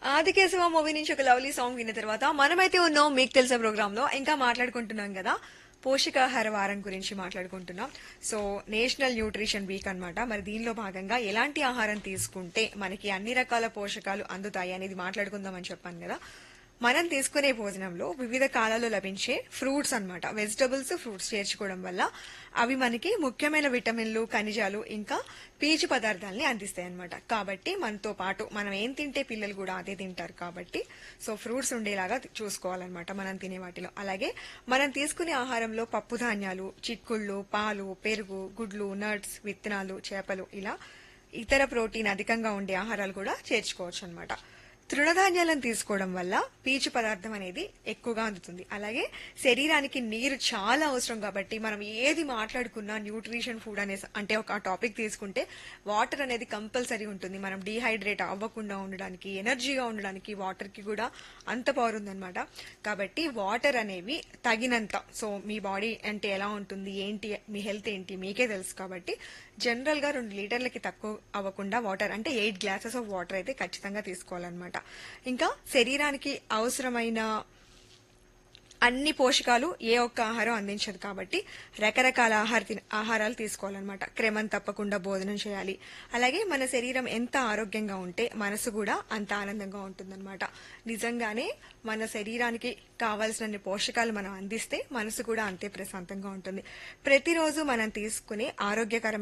Aadikeshava movie నుంచి ఒక lovely song విన్న తర్వాత మనమైతే ఉన్నాం మీకు తెలిసే ప్రోగ్రామ్ లో ఇంకా మాట్లాడుకుంటున్నాం కదా. పోషకాహార వారం గురించి మాట్లాడుకుంటున్నాం. సో నేషనల్ న్యూట్రిషన్ వీక్ అన్నమాట. మరి దీనిలో భాగంగా ఎలాంటి ఆహారం తీసుకుంటే మనకి అన్ని రకాల పోషకాలు అందుతాయి అనేది మాట్లాడుకుందాం అని చెప్పాను కదా. మనం తీసుకునే భోజనంలో వివిధ కాలాల్లో లభించే ఫ్రూట్స్ అన్నమాట, వెజిటబుల్స్ ఫ్రూట్స్ చేర్చుకోవడం వల్ల అవి మనకి ముఖ్యమైన విటమిన్లు, ఖనిజాలు ఇంకా పీచు పదార్థాలని అందిస్తాయి అన్నమాట. కాబట్టి మనతో పాటు మనం ఏం తింటే పిల్లలు కూడా అదే తింటారు కాబట్టి సో ఫ్రూట్స్ ఉండేలాగా చూసుకోవాలన్నమాట మనం తినే వాటిలో. అలాగే మనం తీసుకునే ఆహారంలో పప్పు ధాన్యాలు, చిక్కుళ్ళు, పాలు, పెరుగు, గుడ్లు, నట్స్, విత్తనాలు, చేపలు ఇలా ఇతర ప్రోటీన్ అధికంగా ఉండే ఆహారాలు కూడా చేర్చుకోవచ్చు అన్నమాట. తృణధాన్యాలను తీసుకోవడం వల్ల పీచు పదార్థం అనేది ఎక్కువగా అందుతుంది. అలాగే శరీరానికి నీరు చాలా అవసరం కాబట్టి మనం ఏది మాట్లాడుకున్నా న్యూట్రిషన్ ఫుడ్ అనే అంటే ఒక టాపిక్ తీసుకుంటే వాటర్ అనేది కంపల్సరీ ఉంటుంది. మనం డీహైడ్రేట్ అవ్వకుండా ఉండడానికి, ఎనర్జీగా ఉండడానికి వాటర్ కి కూడా అంత పవర్ ఉందన్నమాట. కాబట్టి వాటర్ అనేవి తగినంత, సో మీ బాడీ అంటే ఎలా ఉంటుంది, ఏంటి మీ హెల్త్ ఏంటి మీకే తెలుసు కాబట్టి జనరల్ గా 2 లీటర్లకి తక్కువ అవ్వకుండా వాటర్ అంటే 8 గ్లాసెస్ ఆఫ్ వాటర్ అయితే ఖచ్చితంగా తీసుకోవాలన్నమాట. ఇంకా శరీరానికి అవసరమైన అన్ని పోషకాలు ఏ ఒక్క ఆహారం అందించదు కాబట్టి రకరకాల ఆహారాలు తీసుకోవాలన్నమాట. క్రమం తప్పకుండా భోజనం చేయాలి. అలాగే మన శరీరం ఎంత ఆరోగ్యంగా ఉంటే మనసు కూడా అంత ఆనందంగా ఉంటుందన్నమాట. నిజంగానే మన శరీరానికి కావాల్సిన పోషకాలు మనం అందిస్తే మనసు కూడా అంతే ప్రశాంతంగా ఉంటుంది. ప్రతిరోజు మనం తీసుకునే ఆరోగ్యకరమైన